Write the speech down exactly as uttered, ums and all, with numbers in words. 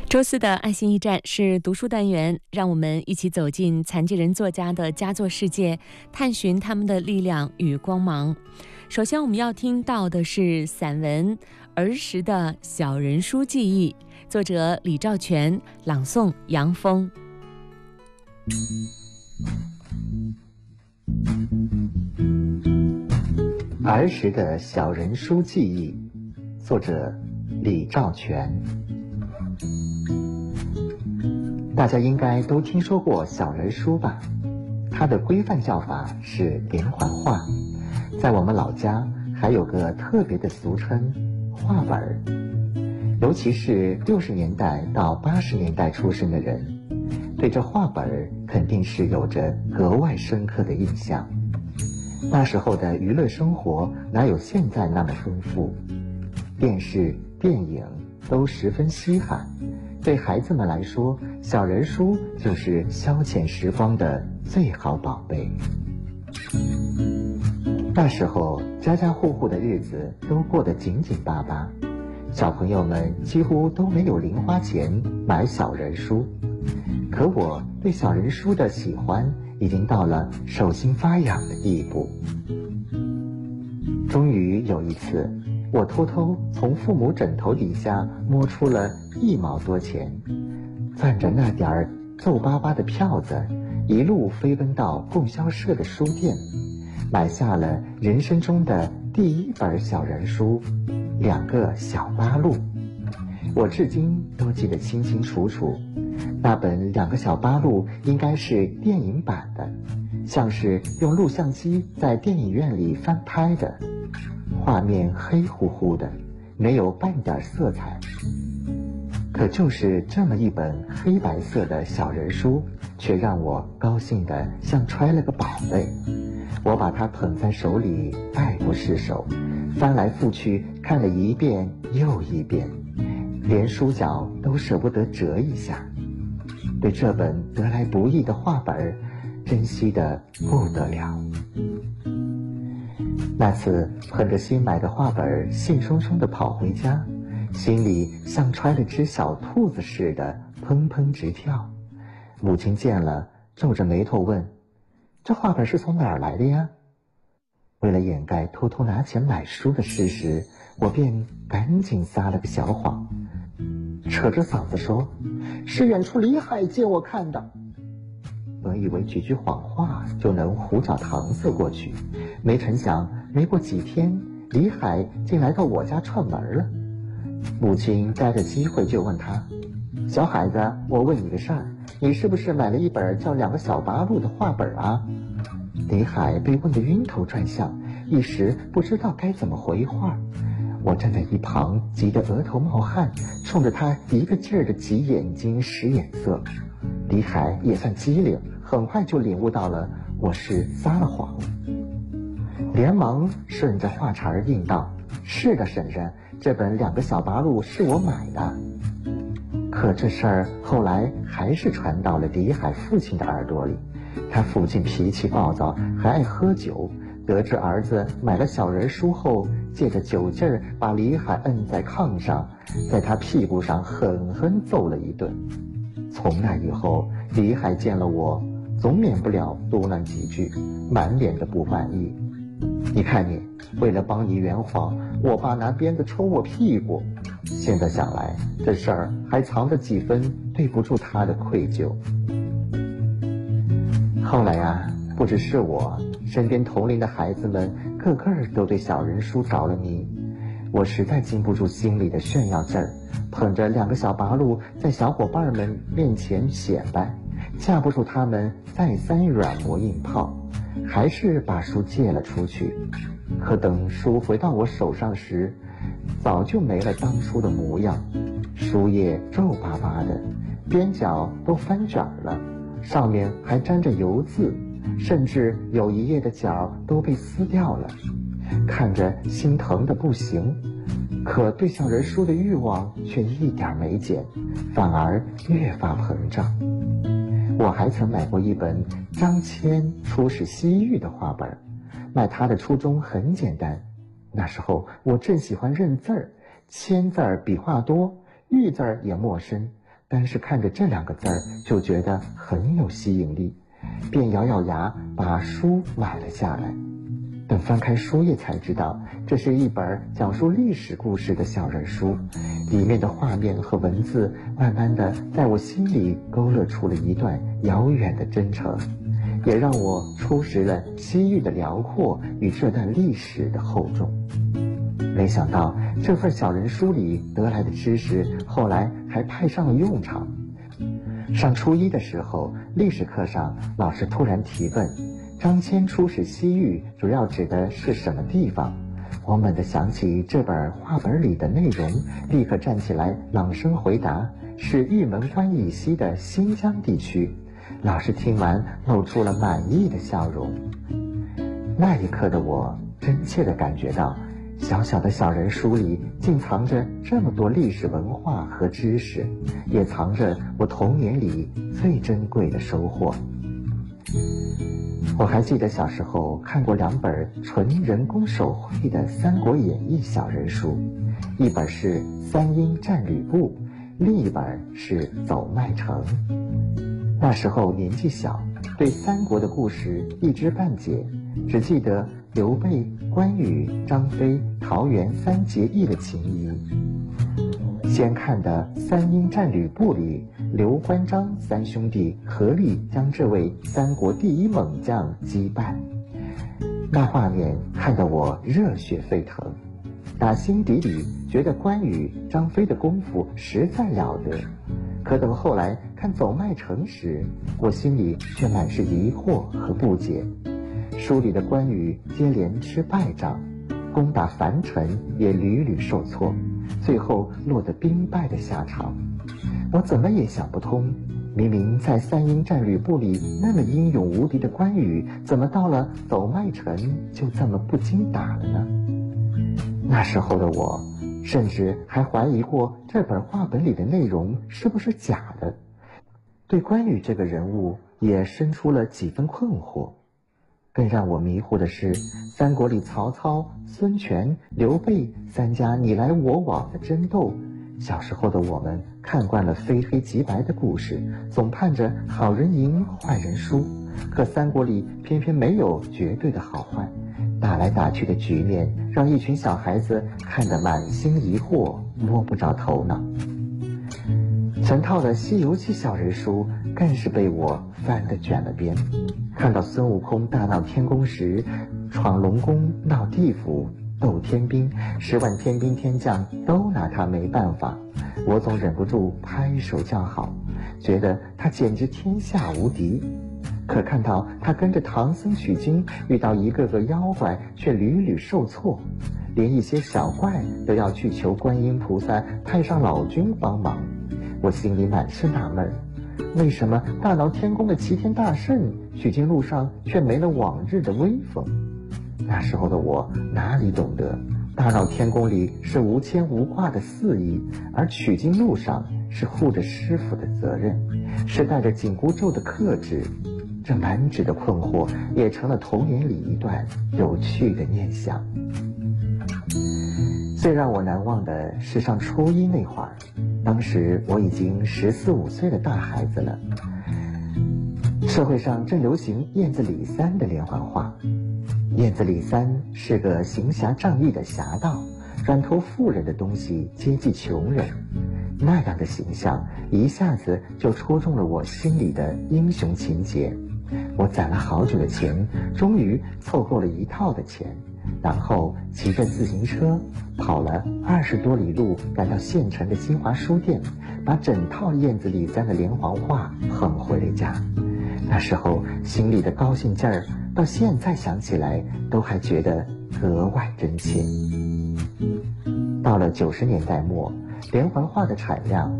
周四的爱心驿站是读书单元，让我们一起走进残疾人作家的佳作世界，探寻他们的力量与光芒。首先我们要听到的是散文《儿时的小人书记忆》，作者李兆全，朗诵杨峰。 儿时的小人书记忆，作者李兆全。大家应该都听说过小人书吧？它的规范叫法是连环画，在我们老家还有个特别的俗称画本儿。尤其是六十年代到八十年代出生的人，对这画本儿肯定是有着格外深刻的印象。那时候的娱乐生活哪有现在那么丰富，电视、电影都十分稀罕。对孩子们来说，小人书就是消遣时光的最好宝贝。那时候家家户户的日子都过得紧紧巴巴，小朋友们几乎都没有零花钱买小人书。可我对小人书的喜欢已经到了手心发痒的地步。终于有一次，我偷偷从父母枕头底下摸出了一毛多钱，攥着那点儿皱巴巴的票子，一路飞奔到供销社的书店，买下了人生中的第一本小人书《两个小八路》。我至今都记得清清楚楚，那本《两个小八路》应该是电影版的，像是用录像机在电影院里翻拍的，画面黑乎乎的，没有半点色彩。可就是这么一本黑白色的小人书，却让我高兴得像揣了个宝贝。我把它捧在手里，爱不释手，翻来覆去看了一遍又一遍，连书角都舍不得折一下。对这本得来不易的画本，珍惜得不得了。那次捧着新买的画本，兴冲冲地跑回家，心里像揣了只小兔子似的砰砰直跳。母亲见了，皱着眉头问：“这画本是从哪儿来的呀？”为了掩盖偷偷拿钱买书的事实，我便赶紧撒了个小谎，扯着嗓子说：“是远处李海借我看的。”本以为几句谎话就能胡搅搪塞过去，没成想没过几天，李海竟来到我家串门了。母亲逮着机会就问他：“小孩子，我问你个事儿，你是不是买了一本叫《两个小八路》的画本啊？”李海被问得晕头转向，一时不知道该怎么回话。我站在一旁，急得额头冒汗，冲着他一个劲儿的挤眼睛使眼色。李海也算机灵，很快就领悟到了我是撒了谎，连忙顺着话茬儿应道：“是的，婶婶，这本《两个小八路》是我买的。”可这事儿后来还是传到了李海父亲的耳朵里。他父亲脾气暴躁，还爱喝酒，得知儿子买了小人书后，借着酒劲儿把李海摁在炕上，在他屁股上狠狠揍了一顿。从那以后，李海见了我，总免不了嘟囔几句，满脸的不满意。你看你，为了帮你圆谎，我爸拿鞭子抽我屁股。现在想来，这事儿还藏着几分对不住他的愧疚。后来呀、啊，不只是我，身边同龄的孩子们个个都对小人书着了迷。我实在禁不住心里的炫耀劲儿，捧着两个小八路在小伙伴们面前显摆，架不住他们再三软磨硬泡，还是把书借了出去。可等书回到我手上时，早就没了当初的模样，书页皱巴巴的，边角都翻卷了，上面还沾着油渍，甚至有一页的角都被撕掉了，看着心疼的不行。可对小人书的欲望却一点没减，反而越发膨胀。我还曾买过一本张骞出使西域的画本，买它的初衷很简单，那时候我正喜欢认字儿，骞字儿笔画多，玉字儿也陌生， 单是看着这两个字儿就觉得很有吸引力，便咬咬牙把书买了下来。等翻开书页才知道，这是一本讲述历史故事的小人书，里面的画面和文字慢慢的在我心里勾勒出了一段遥远的真诚，也让我初识了西域的辽阔与这段历史的厚重。没想到这份小人书里得来的知识后来还派上了用场。上初一的时候，历史课上老师突然提问，张骞出使西域主要指的是什么地方？我猛地想起这本画本里的内容，立刻站起来朗声回答，是玉门关以西的新疆地区。老师听完露出了满意的笑容。那一刻的我真切地感觉到，小小的小人书里竟藏着这么多历史文化和知识，也藏着我童年里最珍贵的收获。我还记得小时候看过两本纯人工手绘的《三国演义》小人书，一本是《三英战吕布》，另一本是《走麦城》。那时候年纪小，对三国的故事一知半解，只记得刘备、关羽、张飞、桃园三结义的情谊。先看的《三英战吕布》里，刘关张三兄弟合力将这位三国第一猛将击败，那画面看得我热血沸腾，打心底里觉得关羽、张飞的功夫实在了得。可等后来看走麦城时，我心里却满是疑惑和不解。书里的关羽接连吃败仗，攻打樊城也屡屡受挫，最后落得兵败的下场。我怎么也想不通，明明在三英战吕布里那么英勇无敌的关羽，怎么到了走麦城就这么不经打了呢？那时候的我甚至还怀疑过这本画本里的内容是不是假的，对关羽这个人物也生出了几分困惑。更让我迷糊的是，三国里曹操、孙权、刘备三家你来我往的争斗，小时候的我们看惯了非黑即白的故事，总盼着好人赢坏人输，可三国里偏偏没有绝对的好坏，打来打去的局面让一群小孩子看得满心疑惑，摸不着头脑。全套的《西游记》小人书更是被我翻得卷了边。看到孙悟空大闹天宫时，闯龙宫、闹地府、斗天兵，十万天兵天将都拿他没办法，我总忍不住拍手叫好，觉得他简直天下无敌。可看到他跟着唐僧取经，遇到一个个妖怪却屡屡受挫，连一些小怪都要去求观音菩萨派上老君帮忙，我心里满是纳闷，为什么大闹天宫的齐天大圣取经路上却没了往日的威风？那时候的我哪里懂得，大闹天宫里是无牵无挂的肆意，而取经路上是护着师傅的责任，是带着紧箍咒的克制。这满纸的困惑也成了童年里一段有趣的念想。最让我难忘的是上初一那会儿，当时我已经十四五岁的大孩子了。社会上正流行燕子李三的连环画。燕子李三是个行侠仗义的侠盗，软头妇人的东西接济穷人，那样的形象一下子就戳中了我心里的英雄情节。我攒了好久的钱，终于凑够了一套的钱，然后骑着自行车跑了二十多里路，赶到县城的新华书店，把整套燕子李三的连环画捧回了家。那时候心里的高兴劲儿，到现在想起来都还觉得格外真切。到了九十年代末，连环画的产量